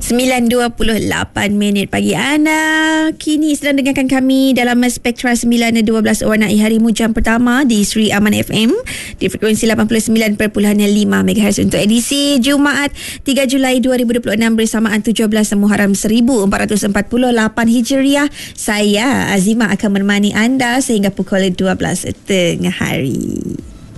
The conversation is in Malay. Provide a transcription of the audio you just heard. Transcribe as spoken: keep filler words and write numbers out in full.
sembilan dua puluh lapan minit pagi anda. Kini sedang dengarkan kami dalam Spektra sembilan dua belas Warnai Harimu jam pertama di Sri Aman F M di frekuensi lapan puluh sembilan perpuluhan lima megahertz untuk edisi Jumaat tiga Julai dua ribu dua puluh enam bersamaan tujuh belas Muharram seribu empat ratus empat puluh lapan Hijriah. Saya Azimah akan menemani anda sehingga pukul dua belas tengah hari.